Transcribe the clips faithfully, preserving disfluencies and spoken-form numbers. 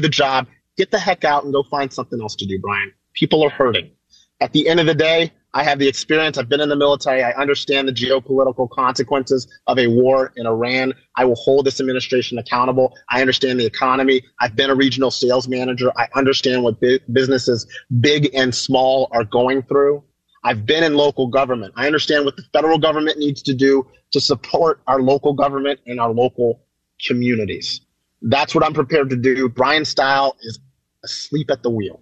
the job, get the heck out and go find something else to do, Brian. People are hurting. At the end of the day, I have the experience. I've been in the military. I understand the geopolitical consequences of a war in Iran. I will hold this administration accountable. I understand the economy. I've been a regional sales manager. I understand what bi- businesses, big and small, are going through. I've been in local government. I understand what the federal government needs to do to support our local government and our local communities. That's what I'm prepared to do. Brian Stile is asleep at the wheel.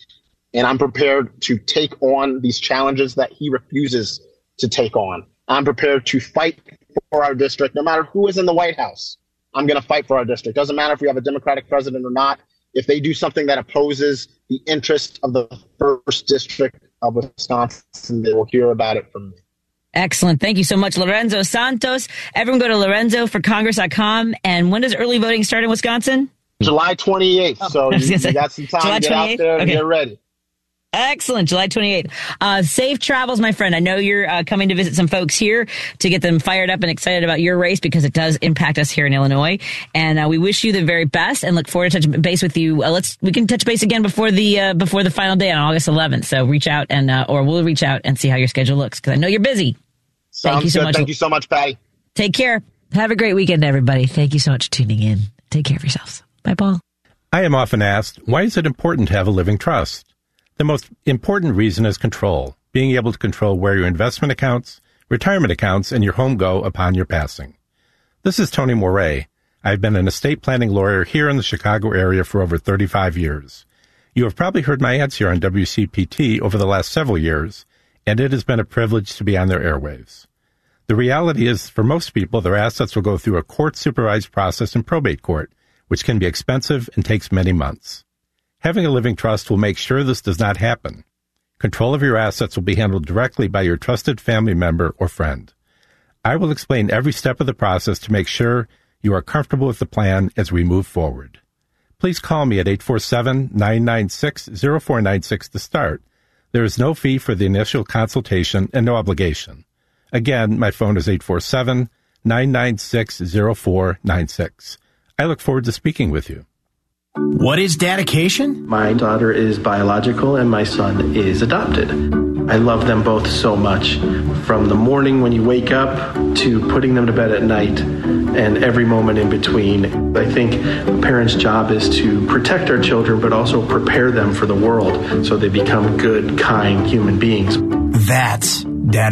And I'm prepared to take on these challenges that he refuses to take on. I'm prepared to fight for our district, no matter who is in the White House. I'm going to fight for our district. Doesn't matter if we have a Democratic president or not. If they do something that opposes the interest of the first district of Wisconsin, they will hear about it from me. Excellent. Thank you so much, Lorenzo Santos. Everyone go to lorenzo for congress dot com. And when does early voting start in Wisconsin? July twenty-eighth. So oh, you, you got some time July to get out there and okay. get ready. Excellent. July twenty-eighth. Uh, safe travels, my friend. I know you're uh, coming to visit some folks here to get them fired up and excited about your race because it does impact us here in Illinois. And uh, we wish you the very best and look forward to touching base with you. Uh, let's we can touch base again before the uh, before the final day on August eleventh. So reach out and uh, or we'll reach out and see how your schedule looks because I know you're busy. Sounds Thank you so good. much. Thank you so much, Patty. Take care. Have a great weekend, everybody. Thank you so much for tuning in. Take care of yourselves. Bye, Paul. I am often asked, why is it important to have a living trust? The most important reason is control, being able to control where your investment accounts, retirement accounts, and your home go upon your passing. This is Tony Moret. I've been an estate planning lawyer here in the Chicago area for over thirty-five years. You have probably heard my ads here on W C P T over the last several years, and it has been a privilege to be on their airwaves. The reality is, for most people, their assets will go through a court-supervised process in probate court, which can be expensive and takes many months. Having a living trust will make sure this does not happen. Control of your assets will be handled directly by your trusted family member or friend. I will explain every step of the process to make sure you are comfortable with the plan as we move forward. Please call me at eight four seven, nine nine six, zero four nine six to start. There is no fee for the initial consultation and no obligation. Again, my phone is eight four seven, nine nine six, zero four nine six. I look forward to speaking with you. What is dedication? My daughter is biological and my son is adopted. I love them both so much. From the morning when you wake up to putting them to bed at night and every moment in between. I think a parent's job is to protect our children but also prepare them for the world so they become good, kind human beings. That's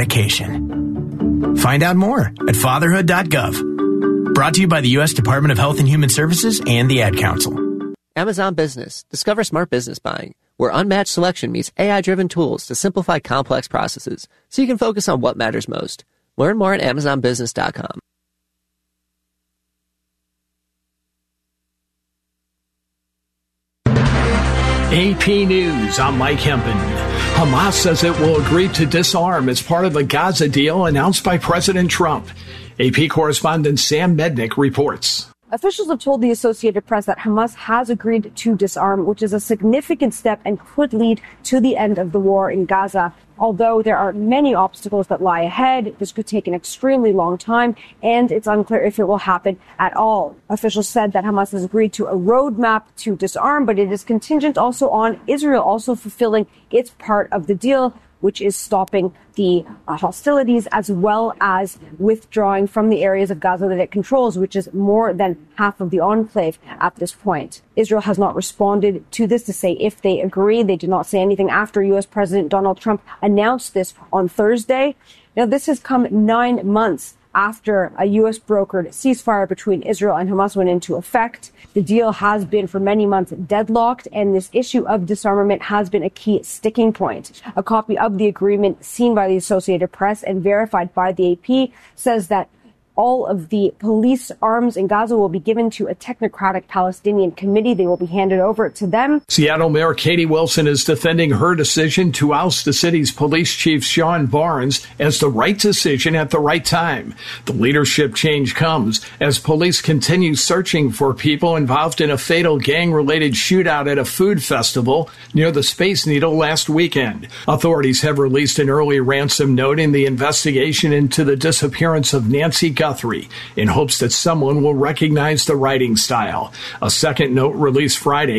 dedication. Find out more at fatherhood dot gov. Brought to you by the U S Department of Health and Human Services and the Ad Council. Amazon Business. Discover smart business buying, where unmatched selection meets A I-driven tools to simplify complex processes so you can focus on what matters most. Learn more at amazon business dot com. A P News, I'm Mike Hempen. Hamas says it will agree to disarm as part of the Gaza deal announced by President Trump. A P correspondent Sam Mednick reports. Officials have told the Associated Press that Hamas has agreed to disarm, which is a significant step and could lead to the end of the war in Gaza. Although there are many obstacles that lie ahead, this could take an extremely long time, and it's unclear if it will happen at all. Officials said that Hamas has agreed to a roadmap to disarm, but it is contingent also on Israel also fulfilling its part of the deal, which is stopping the uh, hostilities as well as withdrawing from the areas of Gaza that it controls, which is more than half of the enclave at this point. Israel has not responded to this to say if they agree. They did not say anything after U S President Donald Trump announced this on Thursday. Now, this has come nine months after a U S brokered ceasefire between Israel and Hamas went into effect. The deal has been for many months deadlocked, and this issue of disarmament has been a key sticking point. A copy of the agreement seen by the Associated Press and verified by the A P says that all of the police arms in Gaza will be given to a technocratic Palestinian committee. They will be handed over to them. Seattle Mayor Katie Wilson is defending her decision to oust the city's police chief, Sean Barnes, as the right decision at the right time. The leadership change comes as police continue searching for people involved in a fatal gang-related shootout at a food festival near the Space Needle last weekend. Authorities have released an early ransom note in the investigation into the disappearance of Nancy Guthrie in hopes that someone will recognize the writing style. A second note released Friday